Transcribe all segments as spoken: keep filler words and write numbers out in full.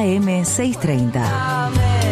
A M seiscientos treinta.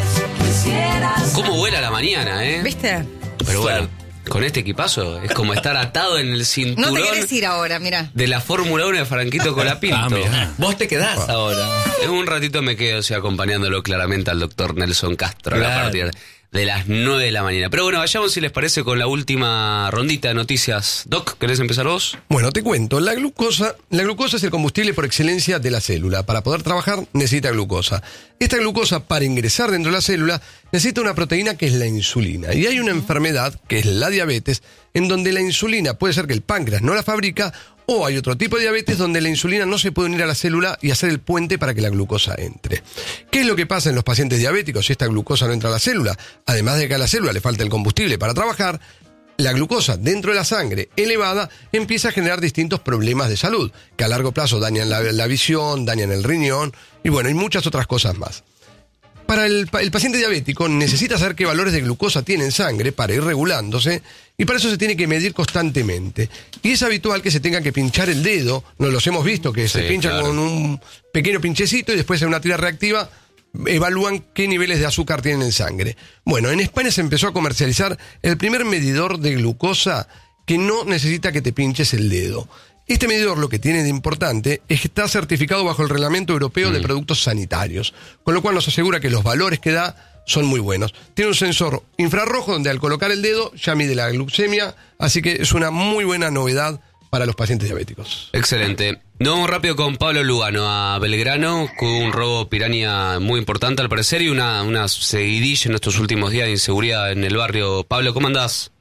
¿Cómo vuela la mañana, eh? ¿Viste? Pero bueno, con este equipazo es como estar atado en el cinturón. No te querés ir ahora, mirá. De la Fórmula uno de Franquito Colapinto. Ah, mirá. Vos te quedás ahora. En un ratito me quedo, o sea, acompañándolo claramente al doctor Nelson Castro, Claro. a partir de las nueve de la mañana. Pero bueno, vayamos, si les parece, con la última rondita de noticias. Doc, ¿querés empezar vos? Bueno, te cuento, la glucosa, la glucosa es el combustible por excelencia de la célula. Para poder trabajar necesita glucosa. Esta glucosa, para ingresar dentro de la célula, necesita una proteína que es la insulina. Y hay una enfermedad, que es la diabetes, en donde la insulina puede ser que el páncreas no la fabrica, o hay otro tipo de diabetes donde la insulina no se puede unir a la célula y hacer el puente para que la glucosa entre. ¿Qué es lo que pasa en los pacientes diabéticos si esta glucosa no entra a la célula? Además de que a la célula le falta el combustible para trabajar, la glucosa dentro de la sangre elevada empieza a generar distintos problemas de salud, que a largo plazo dañan la, la visión, dañan el riñón y bueno, y muchas otras cosas más. Para el, el paciente diabético necesita saber qué valores de glucosa tiene en sangre para ir regulándose y para eso se tiene que medir constantemente. Y es habitual que se tenga que pinchar el dedo, nos los hemos visto, que Sí, se pincha claro. con un pequeño pinchecito y después en una tira reactiva evalúan qué niveles de azúcar tienen en sangre. Bueno, en España se empezó a comercializar el primer medidor de glucosa que no necesita que te pinches el dedo. Este medidor lo que tiene de importante es que está certificado bajo el Reglamento Europeo mm. de Productos Sanitarios, con lo cual nos asegura que los valores que da son muy buenos. Tiene un sensor infrarrojo donde al colocar el dedo ya mide la glucemia, así que es una muy buena novedad para los pacientes diabéticos. Excelente. Nos vamos rápido con Pablo Lugano a Belgrano, con un robo piranha muy importante al parecer y una, una seguidilla en estos últimos días de inseguridad en el barrio. Pablo, ¿cómo andás?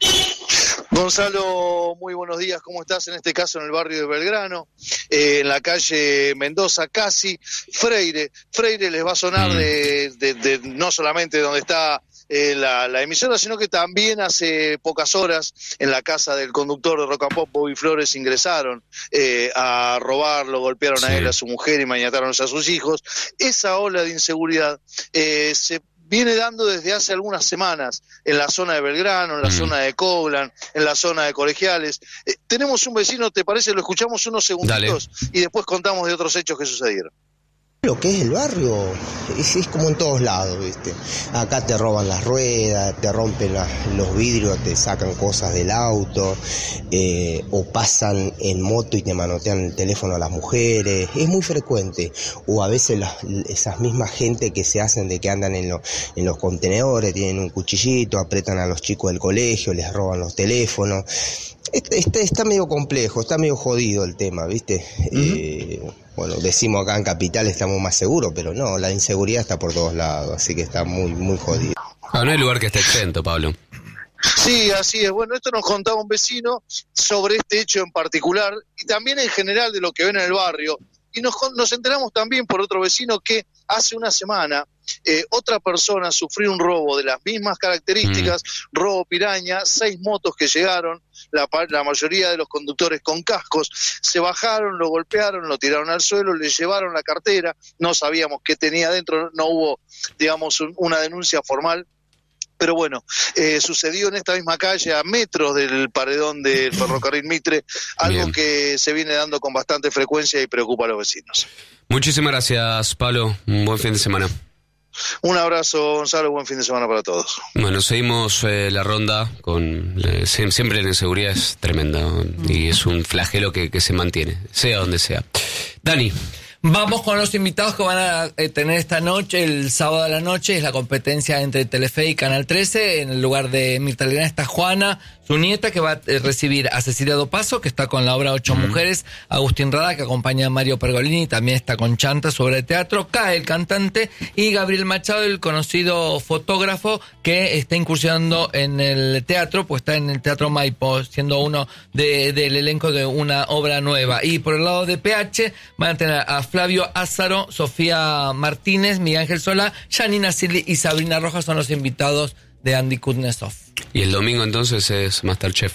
Gonzalo, muy buenos días, ¿cómo estás? En este caso en el barrio de Belgrano, eh, en la calle Mendoza, casi Freire. Freire les va a sonar mm. de, de, de no solamente donde está eh, la, la emisora, sino que también hace pocas horas en la casa del conductor de Rock and Pop, Bobby Flores, ingresaron eh, a robarlo, golpearon sí. a él, a su mujer y maniataron a sus hijos. Esa ola de inseguridad eh, se viene dando desde hace algunas semanas en la zona de Belgrano, en la mm. zona de Coglan, en la zona de Colegiales. Eh, tenemos un vecino, ¿te parece? Lo escuchamos unos segunditos Dale. Y después contamos de otros hechos que sucedieron. Lo que es el barrio es, es como en todos lados, ¿viste? Acá te roban las ruedas, te rompen la, los vidrios, te sacan cosas del auto, eh, o pasan en moto y te manotean el teléfono a las mujeres. Es muy frecuente. O a veces las, esas mismas gente que se hacen de que andan en, lo, en los contenedores, tienen un cuchillito, apretan a los chicos del colegio, les roban los teléfonos. Está, está medio complejo, está medio jodido el tema, ¿viste? Uh-huh. Eh, bueno, decimos acá en Capital estamos más seguros, pero no, la inseguridad está por todos lados, así que está muy, muy jodido. Ah, no hay lugar que esté exento, Pablo. Sí, así es. Bueno, esto nos contaba un vecino sobre este hecho en particular y también en general de lo que ven en el barrio. Y nos, nos enteramos también por otro vecino que hace una semana eh, otra persona sufrió un robo de las mismas características, mm. robo piraña, seis motos que llegaron, la, la mayoría de los conductores con cascos, se bajaron, lo golpearon, lo tiraron al suelo, le llevaron la cartera, no sabíamos qué tenía adentro, no hubo, digamos, un, una denuncia formal. Pero bueno, eh, sucedió en esta misma calle, a metros del paredón del ferrocarril Mitre, algo Bien. que se viene dando con bastante frecuencia y preocupa a los vecinos. Muchísimas gracias, Pablo. Un buen fin de semana. Un abrazo, Gonzalo. Buen fin de semana para todos. Bueno, seguimos eh, la ronda con eh, siempre la inseguridad es tremenda, ¿no? Y es un flagelo que, que se mantiene, sea donde sea. Dani. Vamos con los invitados que van a tener esta noche, el sábado a la noche, es la competencia entre Telefe y Canal trece. En el lugar de Mirta Legrand está Juana, su nieta, que va a recibir a Cecilia Dopazo, que está con la obra Ocho mm. Mujeres, Agustín Rada, que acompaña a Mario Pergolini, también está con Chanta, su obra de teatro, Cae, el cantante, y Gabriel Machado, el conocido fotógrafo, que está incursionando en el teatro, pues está en el Teatro Maipo, siendo uno de, del elenco de una obra nueva. Y por el lado de P H, van a tener a Flavio Ázaro, Sofía Martínez, Miguel Ángel Solá, Janina Silly y Sabrina Rojas son los invitados de Andy Kuznetsov. Y el domingo entonces es Masterchef.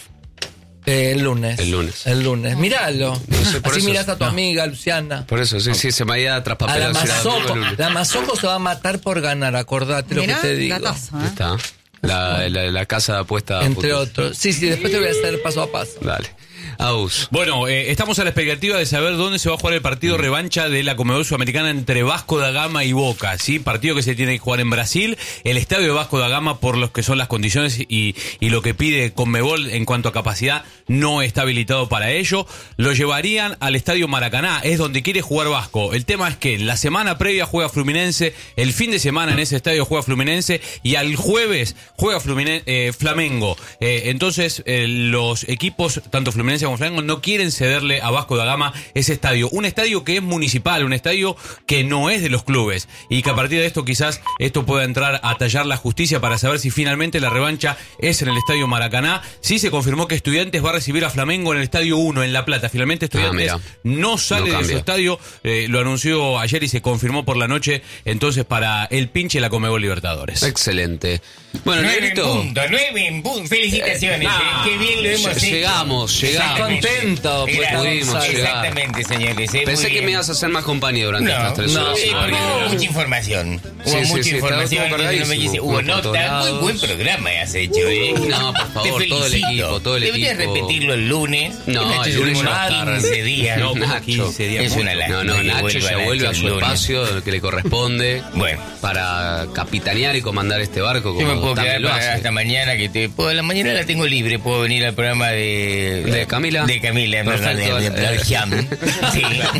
Eh, el lunes. El lunes. El lunes. Míralo. No sé, por Así eso, mirás a tu no. amiga, Luciana. Por eso, sí, sí, se me había traspapelado. A la Mazoco. La Mazoco se va a matar por ganar, acordate Mirá, lo que te digo. Gatazo, ¿eh? Está. La, la, la casa de apuesta. Entre futuro. otros. Sí, sí, después te voy a hacer paso a paso. Dale. Aus. Bueno, eh, estamos a la expectativa de saber dónde se va a jugar el partido revancha de la Conmebol Sudamericana entre Vasco da Gama y Boca, ¿sí? Partido que se tiene que jugar en Brasil. El estadio de Vasco da Gama, por lo que son las condiciones y, y lo que pide Conmebol en cuanto a capacidad, no está habilitado para ello. Lo llevarían al estadio Maracaná, es donde quiere jugar Vasco. El tema es que la semana previa juega Fluminense, el fin de semana en ese estadio juega Fluminense y al jueves juega Fluminense, eh, Flamengo. Eh, entonces, eh, los equipos, tanto Fluminense como Flamengo, no quieren cederle a Vasco da Gama ese estadio. Un estadio que es municipal, un estadio que no es de los clubes. Y que a partir de esto quizás esto pueda entrar a tallar la justicia para saber si finalmente la revancha es en el estadio Maracaná. Sí se confirmó que Estudiantes va a recibir a Flamengo en el estadio uno en La Plata. Finalmente Estudiantes ah, no sale no de su estadio. Eh, lo anunció ayer y se confirmó por la noche. Entonces para el pinche la Conmebol Libertadores. Excelente. Bueno, nueve Negrito. en punto, nueve en punto. Felicitaciones. Eh, eh, nah, qué bien lo hemos hecho. Llegamos, llegamos. Estás contento, pues Gracias. pudimos llegar. Exactamente, señores. eh, Pensé muy que bien. me ibas a hacer más compañía durante No, estas tres no, horas. sí, porque hubo mucha información. Hubo Sí, sí, mucha sí, información. estaba todo y no me quise- cargadísimo, Hubo por todos nota. Muy lados. buen programa has hecho, ¿eh? No, por favor, Te todo el felicito. equipo, todo el Deberías equipo. repetirlo el lunes. No, Nacho el se lunes demoró ya tarde. quince días. No, como Nacho. quince días Es mucho. una lástima. No, no, que Nacho vuelva ya vuelve a Nacho su el lunes. espacio que le corresponde Bueno. para capitanear y comandar este barco Yo me como puedo también quedar lo para hace. hasta mañana que te puedo, la mañana la tengo libre, puedo venir al programa de ¿De Camila? de Camila, Perfecto. perdón, de, de, de Arjam. Sí.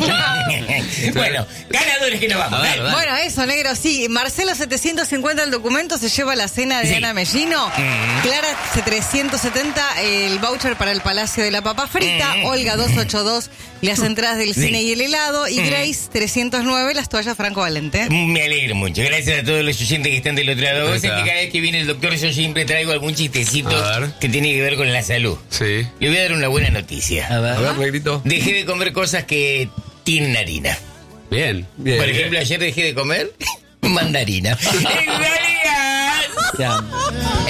Bueno, ganadores que nos vamos. A ver, dale. dale. Bueno, eso, negro, sí. Marcelo setecientos cincuenta el documento, se lleva la cena de Sí. Ana Mellino. Mm. Clara trescientos setenta el voucher para el Palacio de la Papa Frita. Mm. Olga doscientos ochenta y dos las entradas del Sí. cine y el helado. Y Mm. Grace trescientos nueve las toallas Franco Valente. Me alegro mucho. Gracias a todos los oyentes que están del otro lado. Vos Ahí sabés está. que cada vez que viene el doctor yo siempre traigo algún chistecito A ver. que tiene que ver con la salud. Sí. Le voy a dar una buena noticia. A ver. A ver, Negrito. Dejé de comer cosas que tienen harina. Bien. Bien. Por ejemplo, ayer dejé de comer mandarina. ¡En realidad! Ya.